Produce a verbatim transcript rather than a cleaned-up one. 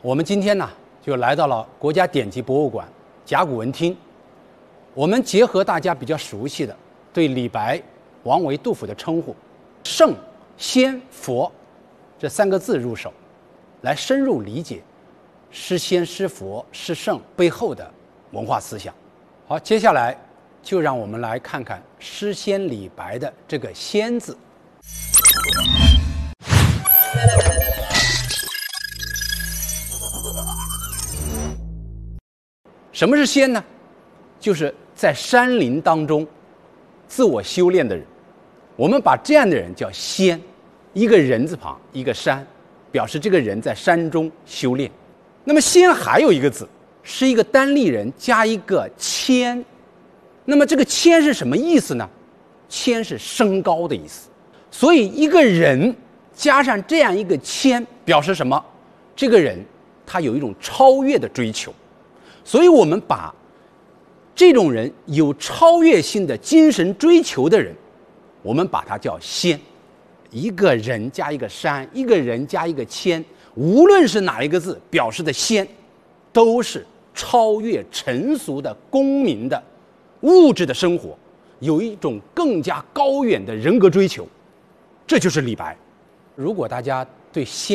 我们今天呢，就来到了国家典籍博物馆甲骨文厅。我们结合大家比较熟悉的对李白、王维、杜甫的称呼“圣、仙、佛”这三个字入手，来深入理解诗仙、诗佛、诗圣背后的文化思想。好，接下来就让我们来看看诗仙李白的这个“仙”字。什么是仙呢？就是在山林当中自我修炼的人。我们把这样的人叫仙，一个人字旁，一个山，表示这个人在山中修炼。那么仙还有一个字，是一个单立人加一个谦。那么这个谦是什么意思呢？谦是升高的意思。所以一个人加上这样一个谦，表示什么？这个人他有一种超越的追求。所以我们把这种人有超越性的精神追求的人，我们把他叫仙。一个人加一个山，一个人加一个谦，无论是哪一个字表示的仙，都是超越尘俗的公民的物质的生活，有一种更加高远的人格追求。这就是李白。如果大家对仙